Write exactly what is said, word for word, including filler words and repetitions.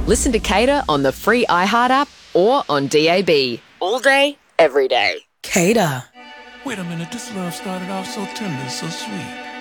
Listen to Cater on the free iHeart app or on D A B. All day, every day. Cater. Wait a minute, this love started off so tender, so sweet.